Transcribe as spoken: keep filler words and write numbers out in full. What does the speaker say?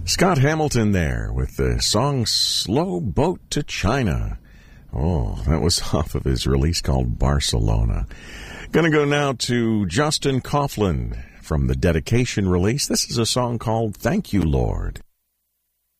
Scott Hamilton there with the song Slow Boat to China. Oh, that was off of his release called Barcelona. Gonna go now to Justin Coughlin from the Dedication release. This is a song called Thank You, Lord.